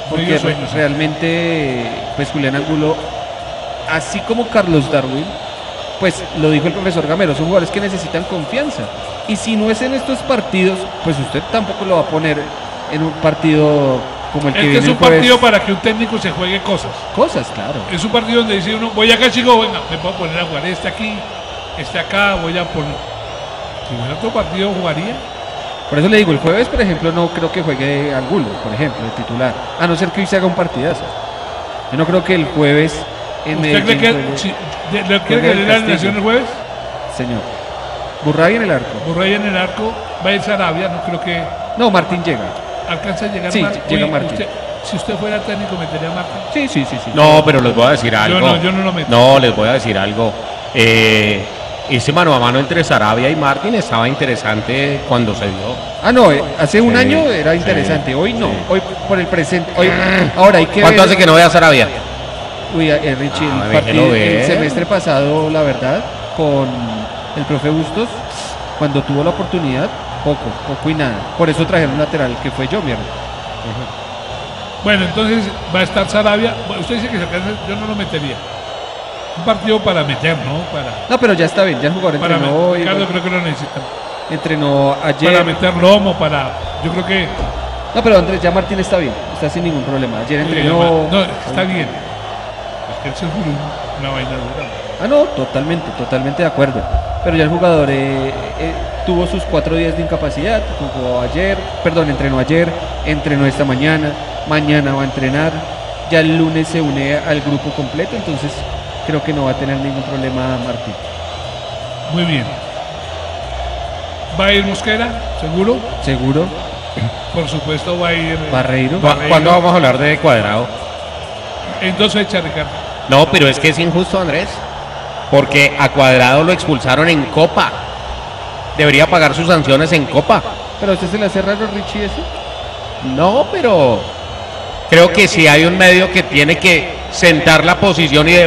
porque realmente pues Julián Angulo, así como Carlos Darwin, pues lo dijo el profesor Gamero, son jugadores que necesitan confianza, y si no es en estos partidos, pues usted tampoco lo va a poner en un partido como el que viene. Es un partido para que un técnico se juegue cosas, claro. Es un partido donde dice uno, voy acá, chico, venga, me puedo poner a jugar aquí, acá, voy a poner. Si fuera otro partido, jugaría. Por eso le digo, el jueves, por ejemplo, no creo que juegue Angulo, por ejemplo, el titular, a no ser que hoy se haga un partidazo. Yo no creo que el jueves en ¿Usted cree que le quiere que le dé la alineación el jueves? Señor. Burray en el arco. Burray en el arco, va a ir Sarabia, no creo que... No, Martín llega. ¿Alcanza a llegar? Sí, llega Martín. Si usted fuera técnico, ¿metería a Martín? Sí. No, pero les voy a decir algo. Yo no lo meto. No, les voy a decir algo. Ese mano a mano entre Sarabia y Martín estaba interesante cuando se dio. Hace un año era interesante, hoy no, hoy por el presente. Ahora hay que ¿Cuánto ver... hace que no vea a Sarabia? Uy, Richie, el semestre pasado, la verdad, con el profe Bustos, cuando tuvo la oportunidad, poco y nada. Por eso trajeron un lateral que fue Jomier. Bueno, entonces va a estar Sarabia. Usted dice que se alcanza, yo no lo metería. Un partido para meter, ¿no? No, pero ya está bien, ya el jugador entrenó hoy. Ricardo, creo que lo necesitan. Entrenó ayer. Para meter lomo, yo creo que... No, pero Andrés, ya Martín está bien, está sin ningún problema. Ayer entrenó... No, está bien. Es que él se juró una vaina dura. No, totalmente de acuerdo. Pero ya el jugador tuvo sus 4 días de incapacidad, entrenó ayer, entrenó esta mañana va a entrenar, ya el lunes se une al grupo completo, entonces creo que no va a tener ningún problema Martín. Muy bien. ¿Va a ir Mosquera? ¿Seguro? Seguro. Por supuesto va a ir Barreiro. ¿Cuándo vamos a hablar de Cuadrado? En 2 fechas, Ricardo. No, pero es que es injusto, Andrés, porque a Cuadrado lo expulsaron en Copa. Debería pagar sus sanciones en Copa. ¿Pero a usted se le hace raro, Richie, eso? No, pero creo que si hay un medio que tiene que sentar la posición y